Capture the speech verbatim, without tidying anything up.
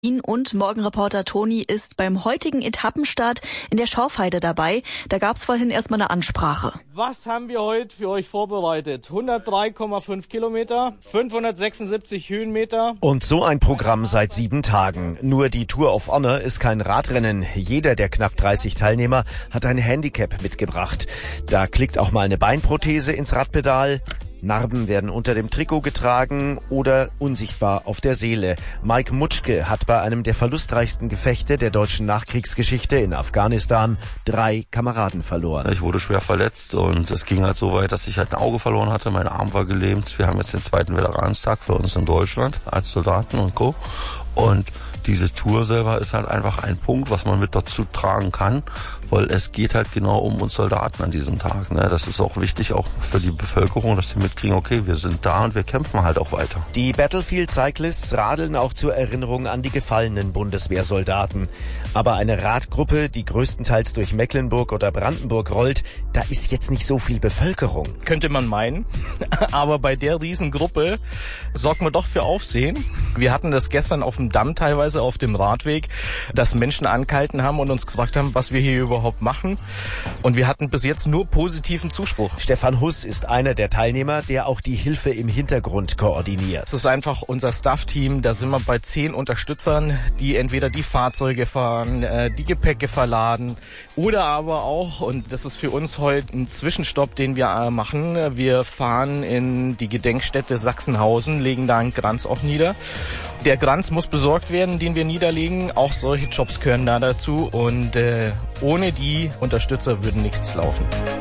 Und Morgenreporter Toni ist beim heutigen Etappenstart in der Schorfheide dabei. Da gab's vorhin erstmal eine Ansprache. Was haben wir heute für euch vorbereitet? hundertdrei Komma fünf Kilometer, fünfhundertsechsundsiebzig Höhenmeter. Und so ein Programm seit sieben Tagen. Nur die Tour of Honor ist kein Radrennen. Jeder der knapp dreißig Teilnehmer hat ein Handicap mitgebracht. Da klickt auch mal eine Beinprothese ins Radpedal. Narben werden unter dem Trikot getragen oder unsichtbar auf der Seele. Mike Mutschke hat bei einem der verlustreichsten Gefechte der deutschen Nachkriegsgeschichte in Afghanistan drei Kameraden verloren. Ich wurde schwer verletzt und es ging halt so weit, dass ich halt ein Auge verloren hatte. Mein Arm war gelähmt. Wir haben jetzt den zweiten Veteranentag für uns in Deutschland als Soldaten und Co. Und diese Tour selber ist halt einfach ein Punkt, was man mit dazu tragen kann, weil es geht halt genau um uns Soldaten an diesem Tag. Ne? Das ist auch wichtig, auch für die Bevölkerung, dass sie mitkriegen, okay, wir sind da und wir kämpfen halt auch weiter. Die Battlefield Cyclists radeln auch zur Erinnerung an die gefallenen Bundeswehrsoldaten. Aber eine Radgruppe, die größtenteils durch Mecklenburg oder Brandenburg rollt, da ist jetzt nicht so viel Bevölkerung. Könnte man meinen, aber bei der Riesengruppe sorgt man doch für Aufsehen. Wir hatten das gestern auf dem Damm teilweise auf dem Radweg, dass Menschen angehalten haben und uns gefragt haben, was wir hier überhaupt machen. Und wir hatten bis jetzt nur positiven Zuspruch. Stefan Huss ist einer der Teilnehmer, der auch die Hilfe im Hintergrund koordiniert. Es ist einfach unser Staff-Team. Da sind wir bei zehn Unterstützern, die entweder die Fahrzeuge fahren, die Gepäcke verladen oder aber auch, und das ist für uns heute ein Zwischenstopp, den wir machen, wir fahren in die Gedenkstätte Sachsenhausen, legen da einen Kranz auch nieder. Der Kranz muss besorgt werden, den wir niederlegen. Auch solche Jobs gehören da dazu. Und äh, ohne die Unterstützer würde nichts laufen.